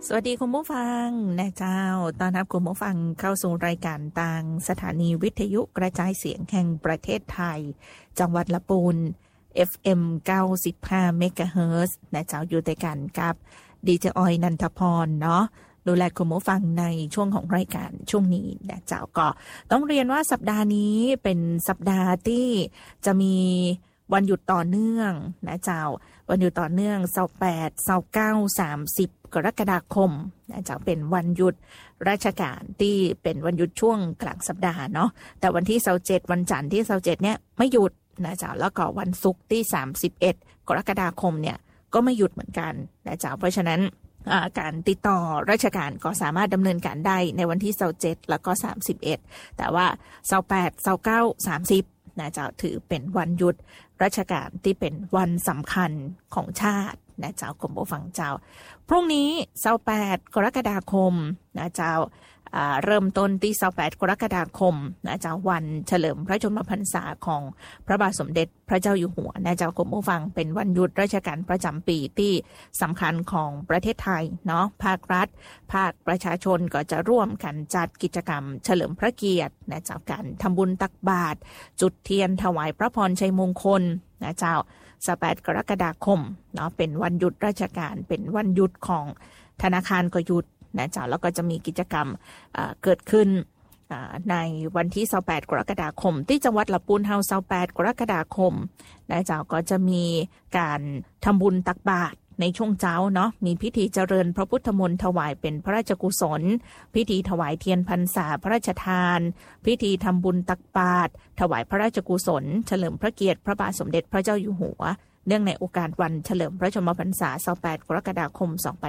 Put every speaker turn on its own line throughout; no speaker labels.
สวัสดีคุณผู้ฟังนะเจ้าต้อนรับคุณผู้ฟังเข้าสู่รายการทางสถานีวิทยุกระจายเสียงแห่งประเทศไทยจังหวัดละปูน FM 95 เมกะเฮิรตซ์นะเจ้าอยู่ด้วยกันกับดีเจออยนันทพรเนาะดูแลคุณผู้ฟังในช่วงของรายการช่วงนี้นะเจ้าก็ต้องเรียนว่าสัปดาห์นี้เป็นสัปดาห์ที่จะมีวันหยุดต่อเนื่องนะเจ้าวันหยุดต่อเนื่อง28 29 30กรกฎาคมนะเจ้าเป็นวันหยุดราชการที่เป็นวันหยุดช่วงกลางสัปดาห์เนาะแต่วันที่27วันจันทร์ที่27เนี่ยไม่หยุดนะเจ้าแล้วก็วันศุกร์ที่31กรกฎาคมเนี่ยก็ไม่หยุดเหมือนกันนะเจ้าเพราะฉะนั้นการติดต่อราชการก็สามารถดำเนินการได้ในวันที่27แล้วก็31แต่ว่า28 29 30นะเจ้าถือเป็นวันหยุดราชการที่เป็นวันสำคัญของชาตินะเจ้ากรมผู้ฟังเจ้าพรุ่งนี้28กรกฎาคมนะเจ้าเริ่มต้นที่28กรกฎาคมนะเจ้าวันเฉลิมพระชนมพรรษาของพระบาทสมเด็จพระเจ้าอยู่หัวนะเจ้ากรมผู้ฟังเป็นวันหยุดราชการประจำปีที่สำคัญของประเทศไทยเนาะภาครัฐภาคประชาชนก็จะร่วมกันจัดกิจกรรมเฉลิมพระเกียรตินะเจ้าการทำบุญตักบาตรจุดเทียนถวายพระพรชัยมงคลนะเจ้า28กรกฎาคมเนาะเป็นวันหยุดราชการเป็นวันหยุดของธนาคารก็หยุดนะเจ้าแล้วก็จะมีกิจกรรมเกิดขึ้นในวันที่28กรกฎาคมที่จังหวัดลำพูนเฮา28กรกฎาคมนะเจ้าก็จะมีการทำบุญตักบาตรในช่วงเช้าเนาะมีพิธีเจริญพระพุทธมนต์ถวายเป็นพระราชกุศลพิธีถวายเทียนพรรษาพระราชทานพิธีทำบุญตักบาตรถวายพระราชกุศลเฉลิมพระเกียรติพระบาทสมเด็จพระเจ้าอยู่หัวเนื่องในโอกาสวันเฉลิมพระชนมพรรษา28กรกฎาคม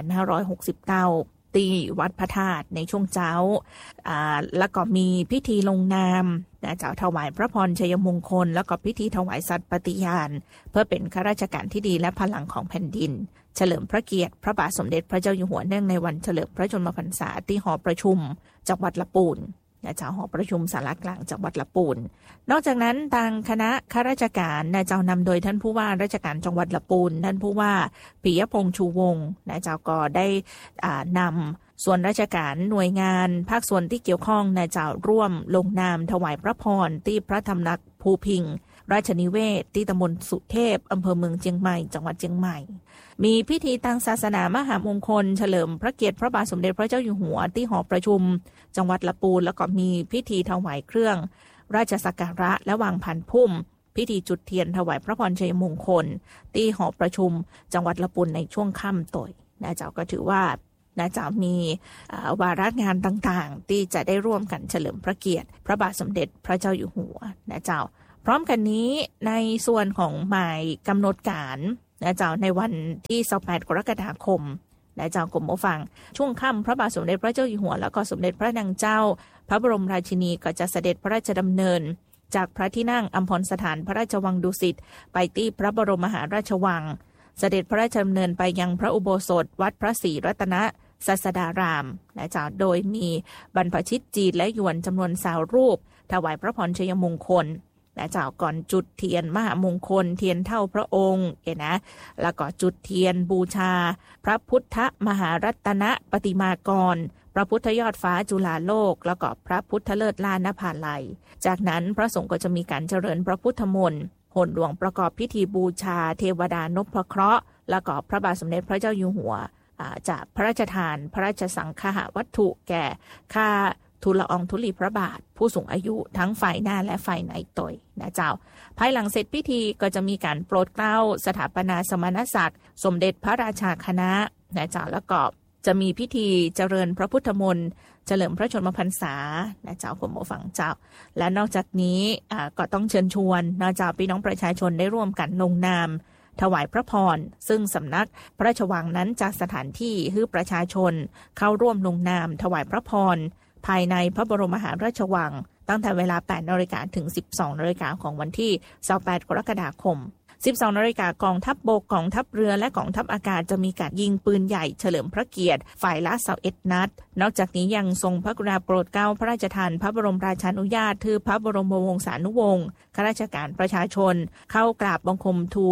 2569ที่วัดพระธาตุในช่วงเช้าแล้วก็มีพิธีลงนามนะเจ้าถวายพระพรชัยมงคลแล้วก็พิธีถวายสัตย์ปฏิญาณเพื่อเป็นข้าราชการที่ดีและพลังของแผ่นดินเฉลิมพระเกียรติพระบาทสมเด็จพระเจ้าอยู่หัวเนื่องในวันเฉลิมพระชนมพรรษาที่หอประชุมจังหวัดลำพูนนะเจ้าหอประชุมศาลากลางจังหวัดลำพูนนอกจากนั้นทางคณะข้าราชการนะเจ้านำโดยท่านผู้ว่าราชการจังหวัดลำพูนท่านผู้ว่าปิยพงษ์ชูวงศ์นะเจ้าก็ได้นำส่วนราชการหน่วยงานภาคส่วนที่เกี่ยวข้องนะเจ้าร่วมลงนามถวายพระพรที่พระธรรมนักภูพิงราชนิเวศที่ตำบลสุเทพอำเภอเมืองเชียงใหม่จังหวัดเชียงใหม่มีพิธีทางศาสนามหามงคลเฉลิมพระเกียรติพระบาทสมเด็จพระเจ้าอยู่หัวที่หอประชุมจังหวัดลำพูนแล้วก็มีพิธีถวายเครื่องราชสักการะและวางพานพุ่มพิธีจุดเทียนถวายพระพรชัยมงคลที่หอประชุมจังหวัดลำพูนในช่วงค่ำต่อยนะเจ้าก็ถือว่านะเจ้ามีวาระงานต่างๆที่จะได้ร่วมกันเฉลิมพระเกียรติพระบาทสมเด็จพระเจ้าอยู่หัวนะเจ้าพร้อมกันนี้ในส่วนของหมายกำหนดการนะเจ้าในวันที่28กรกฎาคมนะเจ้ากรมผู้ฟังช่วงค่ำพระบาทสมเด็จพระเจ้าอยู่หัวแล้วก็สมเด็จพระนางเจ้าพระบรมราชินีก็จะเสด็จพระราชดำเนินจากพระที่นั่งอัมพรสถานพระราชวังดุสิตไปที่พระบรมมหาราชวังเสด็จพระราชดำเนินไปยังพระอุโบสถวัดพระศรีรัตนศาสดารามนะเจ้าโดยมีบรรพชิตจีนและหยวนจำนวน20 รูปถวายพระพรชัยมงคลนะเจ้าก่อนจุดเทียนมหามงคลเทียนเท่าพระองค์นะแล้วก็จุดเทียนบูชาพระพุทธมหารัตนปฏิมากรพระพุทธยอดฟ้าจุฬาโลกแล้วก็พระพุทธเลิศล้านนภาลัยจากนั้นพระสงฆ์ก็จะมีการเจริญพระพุทธมนต์โหนหลวงประกอบพิธีบูชาเทวดานพเคราะห์แล้วก็พระบาทสมเด็จพระเจ้าอยู่หัวจะพระราชทานพระราชสังฆะวัตถุแก่ข้าทูลละอองธุลีพระบาทผู้สูงอายุทั้งฝ่ายหน้าและฝ่ายในตยนะเจ้าภายหลังเสร็จพิธีก็จะมีการโปรดเกล้าสถาปนาสมณศักดิ์สมเด็จพระราชาคณะนะเจ้าแล้วก็จะมีพิธีเจริญพระพุทธมนต์เฉลิมพระชนมพรรษานะเจ้าคุณผู้ฟังเจ้าและนอกจากนี้ก็ต้องเชิญชวนนะเจ้าพี่น้องประชาชนได้ร่วมกันลงนามถวายพระพรซึ่งสำนักพระราชวังนั้นจากสถานที่ให้ประชาชนเข้าร่วมลงนามถวายพระพรภายในพระบรมมหาราชวังตั้งแต่เวลา 8 น.ถึง 12 น.ของวันที่28กรกฎาคม 12 น.กองทัพบกกองทัพเรือและกองทัพอากาศจะมีการยิงปืนใหญ่เฉลิมพระเกียรติฝ่ายละ21 นัดนอกจากนี้ยังทรงพระกรุณาโปรดเกล้าพระราชทานพระบรมราชานุญาตถือพระบรมวงศานุวงศ์ข้าราชการประชาชนเข้ากราบบังคมทูล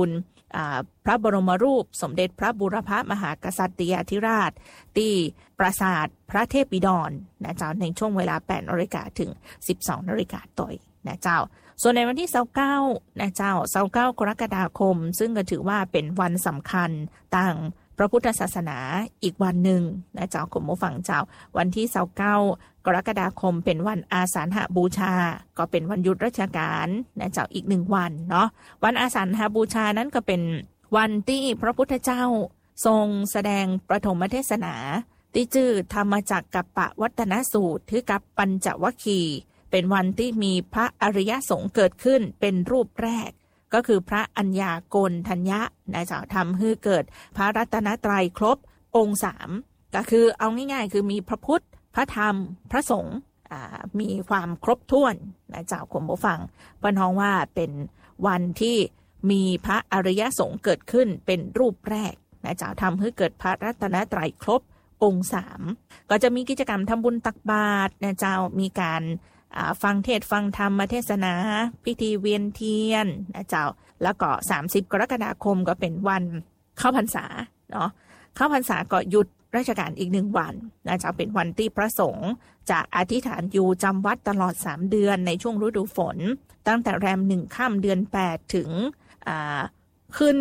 พระบรมรูปสมเด็จพระบูรพมหากษัตริยาธิราชที่ปราสาทพระเทพบิดรนะเจ้าในช่วงเวลา 8:00 นถึง 12:00 นต่อยนะเจ้าส่วนในวันที่29นะเจ้า29กรกฎาคมซึ่งก็ถือว่าเป็นวันสำคัญต่างพระพุทธศาสนาอีกวันหนึ่งนะเจ้าคุณผู้ฟังเจ้าวันที่29กรกฎาคมเป็นวันอาสาฬหบูชาก็เป็นวันหยุดราชการนะเจ้าอีก1วันเนาะวันอาสาฬหบูชานั้นก็เป็นวันที่พระพุทธเจ้าทรงแสดงปฐมเทศนาที่ชื่อธรรมจักกัปปวัตนสูตรที่กับปัญจวัคคีย์เป็นวันที่มีพระอริยสงฆ์เกิดขึ้นเป็นรูปแรกก็คือพระอัญญาโกณทัญญะนะเจ้าทำให้เกิดพระรัตนตรัยครบองค์3ก็คือเอาง่ายๆคือมีพระพุทธพระธรรมพระสงฆ์มีความครบถ้วนนะเจ้าคุณผู้ฟังเปิ้นฮ้องว่าเป็นวันที่มีพระอริยสงฆ์เกิดขึ้นเป็นรูปแรกนะเจ้าทำให้เกิดพระรัตนตรัยครบองค์3ก็จะมีกิจกรรมทำบุญตักบาตรนะเจ้ามีการฟังเทศน์ฟังธรรมเทศนาพิธีเวียนเทียนนะเจ้าแล้วก็30กรกฎาคมก็เป็นวันเข้าพรรษาเนาะเข้าพรรษาก็หยุดราชการอีก1วันนะเจ้าเป็นวันที่พระสงฆ์จะอธิษฐานอยู่จำวัดตลอด3เดือนในช่วงฤดูฝนตั้งแต่แรม1ค่ำเดือน8ถึงขึ้น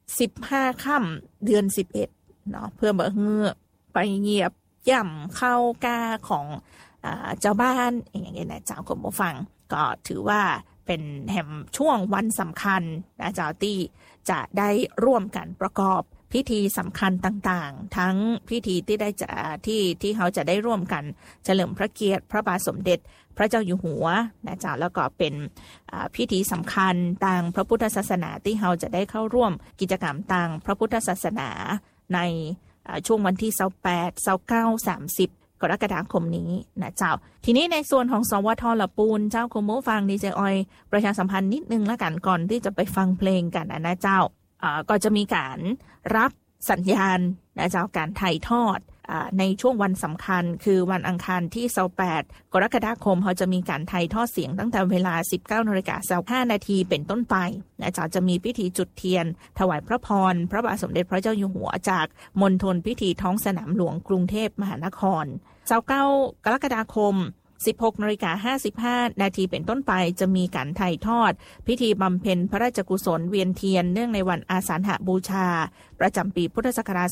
15ค่ำเดือน11เนาะเพื่อบ่ฮื้อไปเหยียบย่ำเข้ากาของเจ้าบ้านอย่างเงี้ยนะเจ้าคุณผู้ฟังก็ถือว่าเป็นแห่งช่วงวันสำคัญนะเจ้าที่จะได้ร่วมกันประกอบพิธีสำคัญต่างๆทั้งพิธีที่ได้จะที่เขาจะได้ร่วมกันเฉลิมพระเกียรติพระบาทสมเด็จพระเจ้าอยู่หัวนะเจ้าแล้วก็เป็นพิธีสำคัญทางพระพุทธศาสนาที่เขาจะได้เข้าร่วมกิจกรรมทางพระพุทธศาสนาในช่วงวันที่28 29 30กรกฎาคมนี้นะเจ้าทีนี้ในส่วนของสวท.ละปูนเจ้าคุณผู้ฟังดีเจออยประชาสัมพันธ์นิดนึงละกันก่อนที่จะไปฟังเพลงกันนะเจ้าก็จะมีการรับสัญญาณนะเจ้าการถ่ายทอดในช่วงวันสำคัญคือวันอังคารที่28กรกฎาคมเขาจะมีการถ่ายทอดเสียงตั้งแต่เวลา 19:25 น.เป็นต้นไปนะเจ้าจะมีพิธีจุดเทียนถวายพระพรพระบาทสมเด็จพระเจ้าอยู่หัวจากมณฑลพิธีท้องสนามหลวงกรุงเทพมหานคร29กรกฎาคม16:55 น.เป็นต้นไปจะมีการถ่ายทอดพิธีบำเพ็ญพระราชกุศลเวียนเทียนเนื่องในวันอาสาฬหบูชาประจำปีพุทธศักราช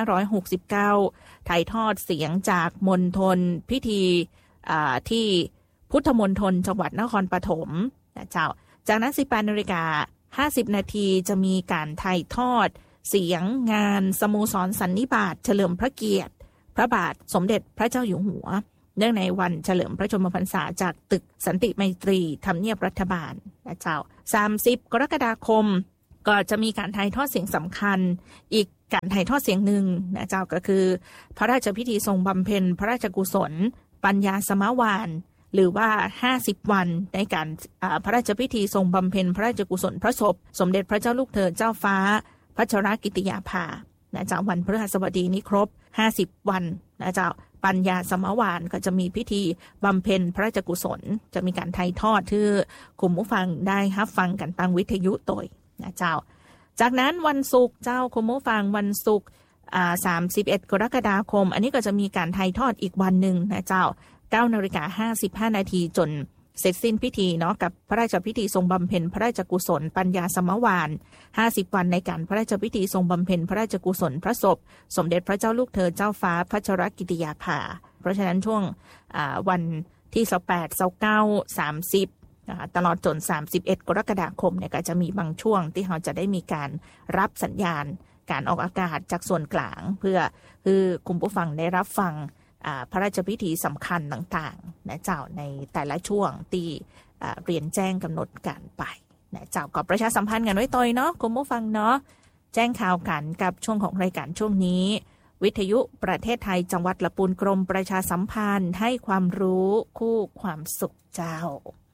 2569 ถ่ายทอดเสียงจากมณฑลพิธีที่พุทธมณฑลจังหวัดนครปฐมนะเจ้าจากนั้น 18:50 น.จะมีการถ่ายทอดเสียงงานสโมสรสันนิบาตเฉลิมพระเกียรติพระบาทสมเด็จพระเจ้าอยู่หัวเนื่องในวันเฉลิมพระชนมพรรษาจากตึกสันติไมตรีทำเนียบรัฐบาลนะเจ้า30กรกฎาคมก็จะมีการถ่ายทอดเสียงสำคัญอีกการถ่ายทอดเสียงหนึ่งนะเจ้าก็คือพระราชพิธีทรงบำเพ็ญพระราชกุศลปัญญาสมวานหรือว่า50วันในการพระราชพิธีทรงบำเพ็ญพระราชกุศลพระศพสมเด็จพระเจ้าลูกเธอเจ้าฟ้าพัชรกิติยาภานะเจ้าวันพฤหัสบดีนี้ครบ50วันนะเจ้าปัญญาสมวานก็จะมีพิธีบำเพ็ญพระราชกุศลจะมีการถ่ายทอดที่คุณผู้ฟังได้รับฟังกันทางวิทยุโดยนะเจ้าจากนั้นวันศุกร์เจ้าคุณผู้ฟังวันศุกร์31กรกฎาคมอันนี้ก็จะมีการถ่ายทอดอีกวันหนึ่งนะเจ้า 9:55 น.จนเสร็จสิ้นพิธีเนาะกับพระราชพิธีทรงบำเพ็ญพระราชกุศลปัญญาสมวาน50วันในการพระราชพิธีทรงบำเพ็ญพระราชกุศลพระศพสมเด็จพระเจ้าลูกเธอเจ้าฟ้าพัชรกิติยาภาเพราะฉะนั้นช่วงวันที่28 29 30ตลอดจน31กรกฎาคมเนี่ยก็จะมีบางช่วงที่เราจะได้มีการรับสัญญาณการออกอากาศจากส่วนกลางเพื่อคุณผู้ฟังได้รับฟังพระราชพิธีสำคัญต่างๆนะเจ้าในแต่ละช่วงที่เรียนแจ้งกำหนดการไปนะเจ้าก็ประชาสัมพันธ์กันไว้ต่อยเนาะคุณผู้ฟังเนาะแจ้งข่าวกันกับช่วงของรายการช่วงนี้วิทยุประเทศไทยจังหวัดละปูนกรมประชาสัมพันธ์ให้ความรู้คู่ความสุขเจ้า